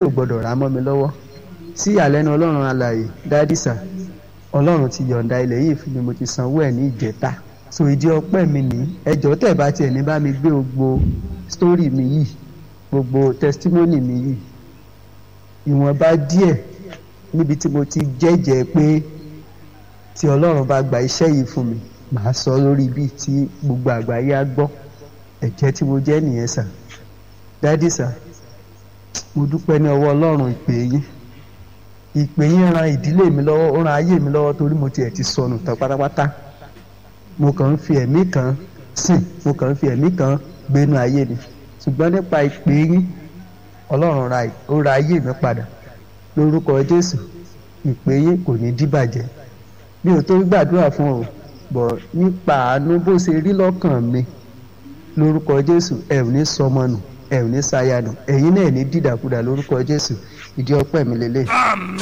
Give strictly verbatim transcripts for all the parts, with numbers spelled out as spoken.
ò gbọ́dọ̀ rà mọ́ mi lọ́wọ́. Sí ìyàlẹ́nu ọlọ́run alààyè dádì sà, ọlọ́run ti yọ̀ǹda ilẹ̀ yìí fún mi, mo ti sanwó ẹ̀ ní ìjẹta. So ìdí ọpẹ́ mi ní ẹjọ́ tẹ̀ bá tiẹ̀ ní bá mi gbé gbogbo sítórì mi yìí, gbogbo tẹsítímọ́nì mi yìí, ìwọ̀nba díẹ̀ níbi tí mo ti jẹ́jẹ́ pé tí ọlọ́run bá gba iṣẹ́ yìí fún mi, màá sọ lórí ibi tí gbogbo àgbáyé á gbọ́ ẹ̀jẹ̀ tí mo jẹ́ nìyẹn sà. Dádì sà, mo dúpẹ́ ní ọwọ́ ọlọ́run ìpè yín. Ìpè yín ran ìdílé mi lọ́wọ́, ó ran ayé mi lọ́wọ́ torí mo tiẹ̀ ti sọnù tán pátápátá. Mo kàn ń fi ẹ̀mí kan sìn, mo kàn ń fi ẹ̀mí kan gbénu ayé mi. Ṣùgbọ́n nípa ìpè yín, ọlọ́run ra ó ra ayé mi padà. Lórúkọ Jésù, ìpè yín kò ní díbàjẹ́. Mi ò tó gbàdúrà fún ọ, bọ̀ nípa àánú bó ṣe rí lọ́kàn mi, lórúkọ Jésù ẹ ò ní sọmọ nù, ẹ ò ní sáyà nù, ẹ̀yin náà ní dídàkudà lórúkọ Jésù. Ìdí ọpẹ́ mi lélẹ̀. Amen.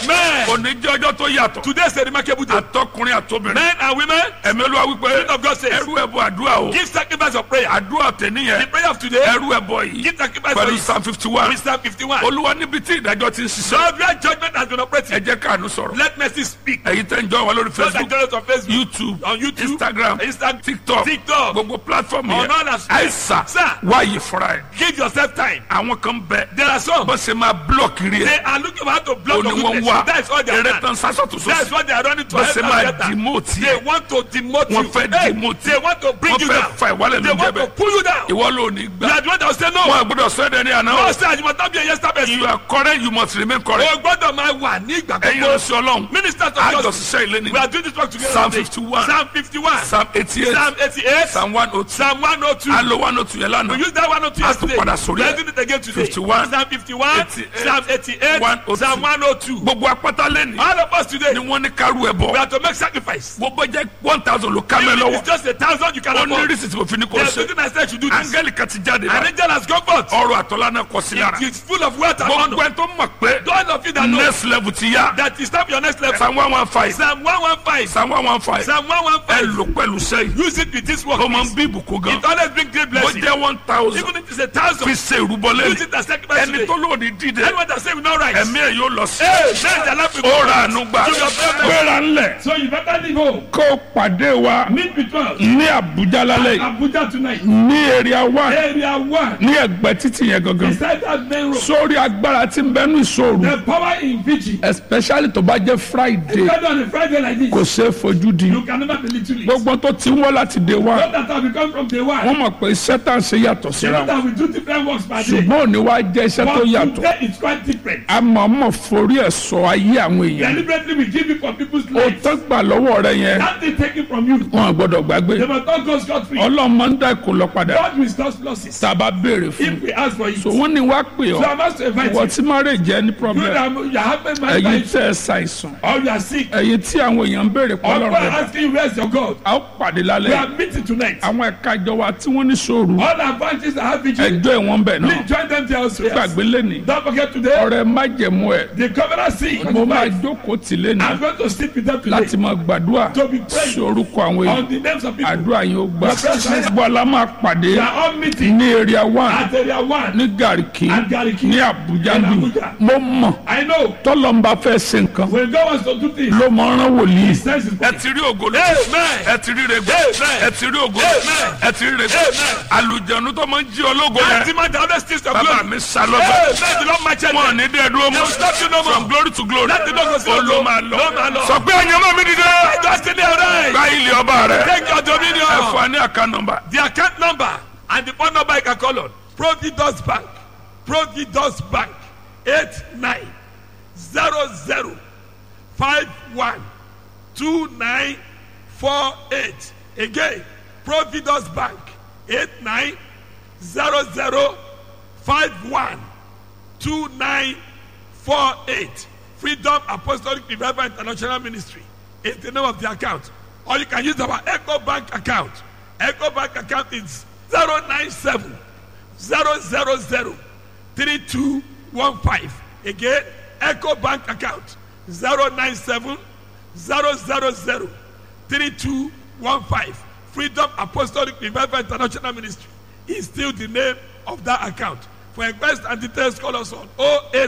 Òní jẹ́ ọjọ́ tó yàtọ̀. Today is a remarkable day. Àtọkùnrin àtobìnrin. Men and women. Ẹ̀mí Olúwa wípé. Spirit of God says. Ẹrú ẹbọ àdúrà o. Give sacrifice of prayer. Àdúrà tẹ̀ní yẹn. The prayer of today. Ẹrú ẹbọ yìí. Give sacrifice for Pẹ̀lú it. Psalm fifty one. With Psalm fifty-one. Olúwa níbi tí ìdájọ́ ti ń ṣiṣẹ́. Lord, where judgment has been operating. Ẹ jẹ́ káàánú sọ̀rọ̀. Let mercy speak. Ẹ̀yin tẹ́ ń jọ wa lórí Those that Facebook, join us on Facebook, YouTube, on YouTube, Instagram, Instagram, TikTok, TikTok, gbogbo platform on yẹn. all that. Àìsà Sir, wáyé fúnra ẹ̀. give yourself time. Àwọn kan bẹ. There are some. Bó ṣe máa blọ́ọ̀kì rí They ẹ̀. are looking for how to block Ó your ní wọ́n goodness. wá. That is all they are Eré doing. tán sásọ̀tún That is sósì. what they are running to Bó help ṣe us máa get that. demote They yẹ. want to demote you. Wọ́n fẹ́ Hey, demote. they want to bring Wọ́n you fẹ́ down. fa ìwálẹ̀ They ló jẹ́ want to bẹ́ẹ̀. pull you down. Ìwọ ló ní You gbà. are the one that will say no. Wọ́n gbọ́dọ̀ sọ ẹ́dẹ̀ ní àná. No, sir, you must not be a yesterday. You are correct, you must remain correct. O gbọ́dọ̀ máa wà ní ìgbà Ẹ̀yin gbogbo. ló ṣe Ọlọ́run. Ministers of Àjọ justice. ṣiṣẹ́ ilé ni. We are doing this work together. Psalm today. fifty-one. Psalm fifty-one. Psalm eighty-eight. Psalm eighty-eight. Psalm one oh two. Psalm one oh two. A lo one oh two yẹn lánàá. We use that one oh two A tún yesterday. padà sórí We ẹ̀. are doing it again today. fifty-one. Psalm fifty-one. eighty-eight. Psalm eighty-eight. one oh two. Psalm one oh two. Gbogbo apáta lẹ́nu. All of us today. Ni wọ́n ní kárú ẹ̀ bọ̀. We have to make sacrifice. Gbogbo jẹ́ one thousand ló ká mẹ́ Even if lọ́wọ́. it's just a thousand you can Ó ní afford. rísì tí mo fi ní kó There's ṣe. something I said you do this. Áńgẹ́lì kan ti jáde An náà. angel has gone forth. Ọrọ̀ àtọ́lá náà kọ sí lára. It is full of wealth and Gbogbo honor. ẹ̀ tó mọ̀ pé Those of you that know next level ti yá. that is not your next level. Psalm one one five. Psalm one one five. Psalm one one five. Psalm one one Ẹ five. lò pẹ̀lú sẹ́yìn. Use it with this work. Ó máa ń please. bí ìbùkún gan. It always brings great Ó blessing. jẹ́ one thousand. Even if it's a thousand. Fi ṣe ìrúbọlẹ̀ Use it as sacrifice ẹni today. tó lòdì dìde. Anyone that say we not right. Ẹ̀mí ẹ̀ yóò lọ sí. Hey, man, the life Ó ra àánú gbà. Gbéra ńlẹ̀. So you better leave home. Kó o pàdé wa Meet with us. ní Àbújá lálẹ́ yìí. Abuja tonight. Ní area one. Area one. Ní ẹgbẹ́ títì yẹn gangan. Beside that main road. Sórí agbára tí ń bẹnu ìṣòro. The power in vigil. Especially tó bá jẹ́ Friday. If on a Friday like this. Kò ṣeé fojú di. You can never be little. Gbogbo tó ti ń wọ́ láti day one. Not that have become from day one. Wọ́n mọ̀ pé iṣẹ́ tá à ń ṣe yàtọ̀ You síra know wọn. that we do different works per day. Ṣùgbọ́n òní wá jẹ́ iṣẹ́ tó But yàtọ̀. today it's quite different. A mọ̀ mọ̀ forí ẹ̀ sọ ayé àwọn èèyàn. Deliberately we give it for people's O lives. tó gbà lọ́wọ́ rẹ yẹn. That they take it from you. Wọn gbọ́dọ̀ gbàgbé. They must not go scot free. Ọlọ́run máa ń dá ìkó lọ padà. God will stop losses. Tá a bá béèrè fún. If we ask for it. So wọ́n ní wá pè So ọ́. I'm asked to invite Ìwọ you. tí marriage jẹ́ ní You problem. that you have been married Ẹ̀yin by tẹ́ ẹ ṣàìsàn. or you are sick. Ẹ̀yin tí àwọn èèyàn ń béèrè pọ̀ Or lọ́rùn God rẹ̀. asking you where's your God. A ó pàdé lálẹ́ We yìí. are meeting tonight. Àwọn ẹ̀ka ìjọ wa tí wọ́n ní sòrò. All our branches that have vigil. Ẹjọ́ ìwọ̀n bẹ̀ náà. Please join them there also. Yes. Gbàgbé lẹ́nìí. Don't forget today. Ọ̀rẹ́ májẹ̀mú ẹ̀. The covenant seed. Mo máa jókòó tì lẹ́nìí. I'm going to sleep with them today. Láti máa gbàdúrà To be praying sí orúkọ àwọn èèyàn. on the names of people. Àdúrà yín ó gbà. Your presence. Bọ́lá máa pàdé They are all meeting ní area one at area one. ní Gàríkì At Gariki. ní Àbújá In bí. Abuja. Mo mọ̀ I know tọ́lọ́mbà fẹ́ ṣe nǹkan when God wants to do things, ló mọ rán wòlíì. He sends His Ẹ ti rí ògo lójú. Amen. Ẹ ti rí rego. Amen. Ẹ ti rí ògo. Amen. Ẹ ti rí rego. Amen. Àlùjẹ̀nu tó máa ń jí ológo That yẹn. man that always steals your Bàbá glory. mi sá lọ́gbà. Amen. The Lord my church. Wọ́n ní dẹ́ dúró They will stop you no mọ́. more. From glory to glory. Let the Lord go see Ó your ló glory. máa lọ. Ló máa lọ. Sọ pé ẹ̀yin ọmọ mi dìde. Just stay there, right? Gba ilé ọba rẹ̀. Take your dominion. Ẹ fún wa ní àká nọ́mbà. The account number and the phone number you can call on. Providence Bank. Providence Bank. Eight nine zero zero five one two nine four eight. Again, Providence Bank. Eight nine zero zero five one two nine four eight. Freedom Apostolic Revival International Ministry is the name of the account. Or you can use our Echo Bank account. Echo Bank account is zero nine seven zero zero zero three two one five. Again, Echo Bank account zero nine seven zero zero zero three two one five. Freedom Apostolic Revival International Ministry is still the name of that account. For request and details, call us on oh eight